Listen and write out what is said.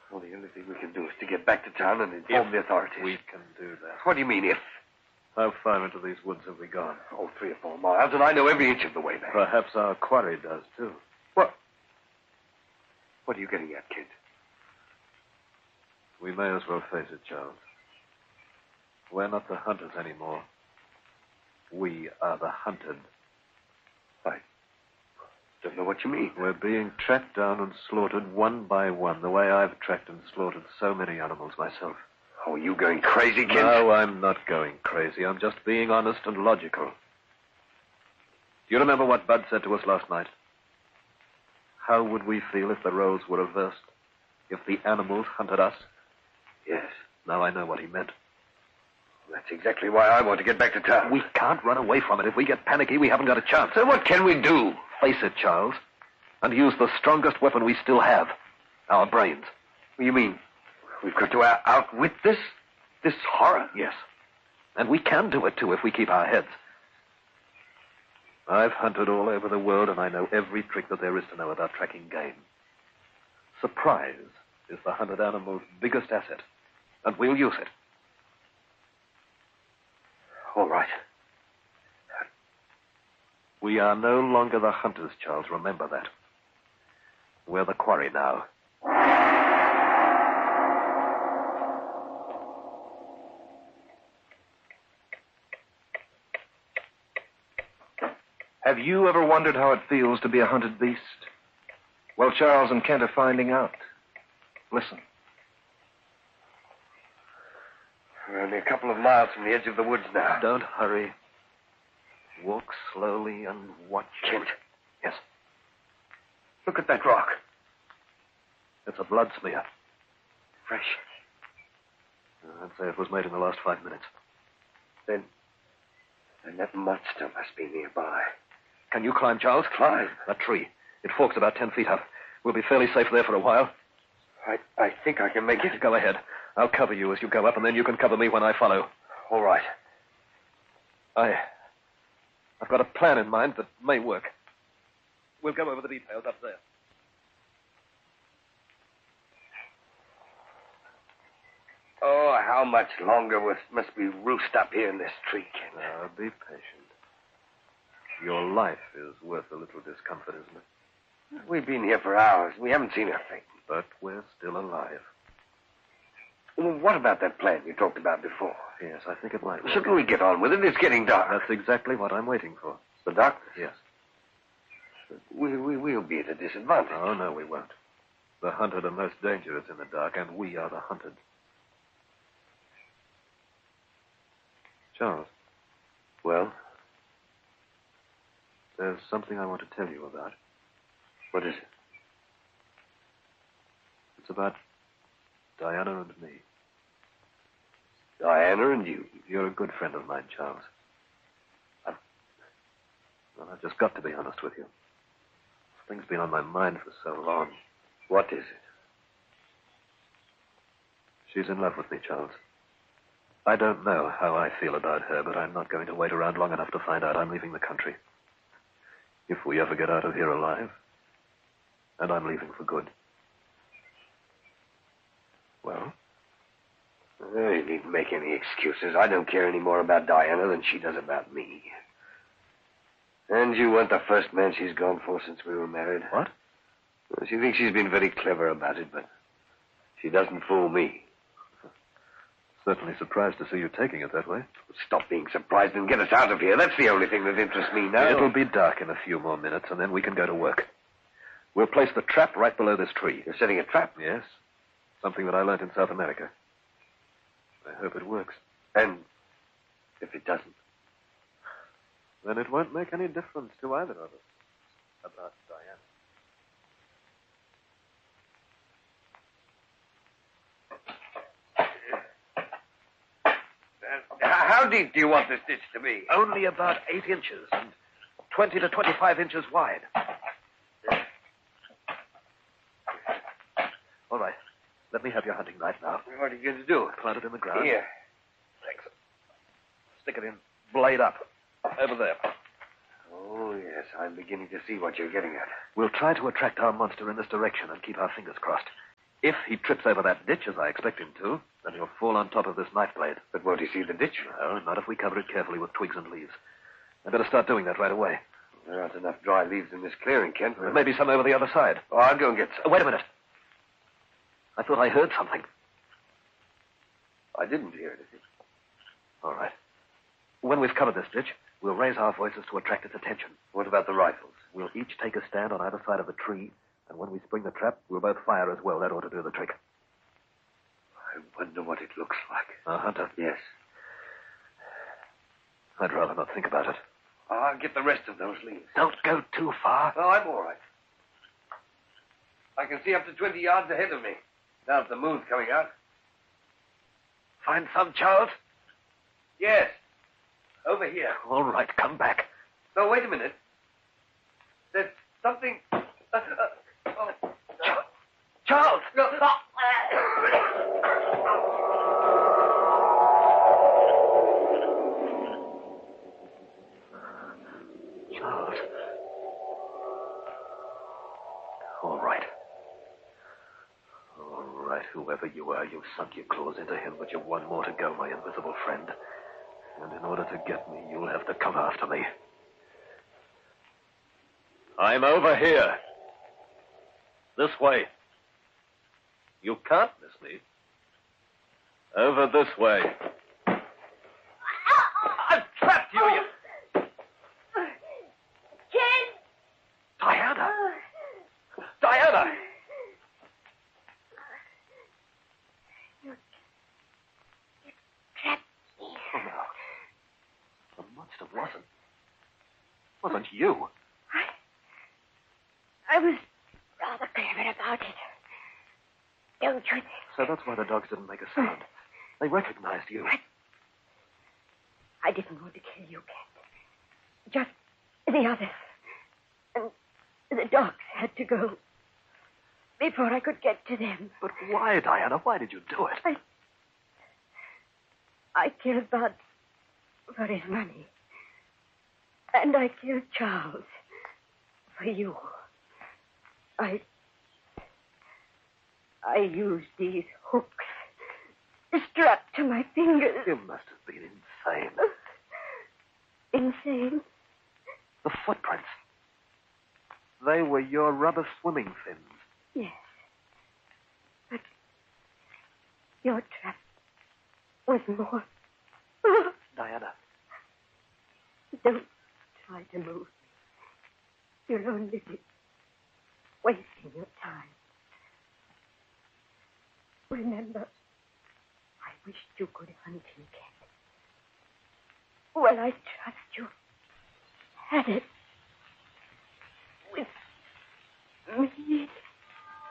Well, the only thing we can do is to get back to town and inform the authorities. We can do that. What do you mean, if? How far into these woods have we gone? Oh, 3 or 4 miles, and I know every inch of the way there. Perhaps our quarry does, too. What? What are you getting at, kid? We may as well face it, Charles. We're not the hunters anymore. We are the hunted. I don't know what you mean. We're being tracked down and slaughtered one by one, the way I've tracked and slaughtered so many animals myself. Oh, are you going crazy, kid? No, I'm not going crazy. I'm just being honest and logical. Do you remember what Bud said to us last night? How would we feel if the roles were reversed? If the animals hunted us? Yes. Now I know what he meant. That's exactly why I want to get back to town. We can't run away from it. If we get panicky, we haven't got a chance. So what can we do? Face it, Charles, and use the strongest weapon we still have, our brains. You mean we've got to outwit this horror? Yes. And we can do it, too, if we keep our heads. I've hunted all over the world, and I know every trick that there is to know about tracking game. Surprise is the hunted animal's biggest asset, and we'll use it. All right. We are no longer the hunters, Charles. Remember that. We're the quarry now. Have you ever wondered how it feels to be a hunted beast? Well, Charles and Kent are finding out. Listen. We're only a couple of miles from the edge of the woods now. Don't hurry. Walk slowly and watch. Kent. Yes. Look at that rock. It's a blood smear. Fresh. I'd say it was made in the last 5 minutes. Then that monster must be nearby. Can you climb, Charles? Climb? That tree. It forks about 10 feet up. We'll be fairly safe there for a while. I think I can make it. Go ahead. I'll cover you as you go up, and then you can cover me when I follow. All right. I've got a plan in mind that may work. We'll go over the details up there. Oh, how much longer must we roost up here in this tree, Kent? Now, be patient. Your life is worth a little discomfort, isn't it? We've been here for hours. We haven't seen a thing. But we're still alive. Well, what about that plan you talked about before? Yes, I think it might work. Shouldn't we get on with it? It's getting dark. That's exactly what I'm waiting for. The darkness? Yes. We'll be at a disadvantage. Oh, no, we won't. The hunted are most dangerous in the dark, and we are the hunted. Charles. Well? There's something I want to tell you about. What is it? It's about Diana and me. Diana and you? You're a good friend of mine, Charles. I've just got to be honest with you. This thing's been on my mind for so long. What is it? She's in love with me, Charles. I don't know how I feel about her, but I'm not going to wait around long enough to find out. I'm leaving the country. If we ever get out of here alive. And I'm leaving for good. Well? You needn't make any excuses. I don't care any more about Diana than she does about me. And you weren't the first man she's gone for since we were married. What? Well, she thinks she's been very clever about it, but she doesn't fool me. Certainly surprised to see you taking it that way. Stop being surprised and get us out of here. That's the only thing that interests me now. It'll be dark in a few more minutes, and then we can go to work. We'll place the trap right below this tree. You're setting a trap? Yes. Something that I learned in South America. I hope it works. And if it doesn't? Then it won't make any difference to either of us about Diana. How deep do you want this ditch to be? Only about 8 inches and 20 to 25 inches wide. All right. Let me have your hunting knife now. What are you going to do? Plant it in the ground. Here. Thanks. Stick it in. Blade up. Over there. Oh, yes. I'm beginning to see what you're getting at. We'll try to attract our monster in this direction and keep our fingers crossed. If he trips over that ditch, as I expect him to, then he'll fall on top of this knife blade. But won't he see the ditch? No, not if we cover it carefully with twigs and leaves. I'd better start doing that right away. There aren't enough dry leaves in this clearing, Kent. There may be some over the other side. Oh, I'll go and get some. Wait a minute. I thought I heard something. I didn't hear anything. All right. When we've covered this ditch, we'll raise our voices to attract its attention. What about the rifles? We'll each take a stand on either side of the tree, and when we spring the trap, we'll both fire as well. That ought to do the trick. I wonder what it looks like. A hunter? Yes. I'd rather not think about it. I'll get the rest of those leaves. Don't go too far. No, I'm all right. I can see up to 20 yards ahead of me. Now that the moon's coming out. Find some, Charles? Yes. Over here. All right, come back. No, wait a minute. There's something... Charles! No. Charles. All right. All right, whoever you are, you've sunk your claws into him, but you've one more to go, my invisible friend. And in order to get me, you'll have to come after me. I'm over here. This way. You can't miss me. Over this way. I've trapped you, you... Ken! Diana! Diana! You trapped me. Oh, no. The monster wasn't you. I was rather clever about it. Don't you think? So that's why the dogs didn't make a sound. They recognized you. I didn't want to kill you, Ken. Just the others. And the dogs had to go before I could get to them. But why, Diana? Why did you do it? I killed Bud for his money. And I killed Charles for you. I used these hooks strapped to my fingers. You must have been insane. Insane? The footprints. They were your rubber swimming fins. Yes. But your trap was more. Diana. Don't try to move me. You'll only be wasting your time. Remember, I wished you could hunt him, Kent. Well, I trust you had it.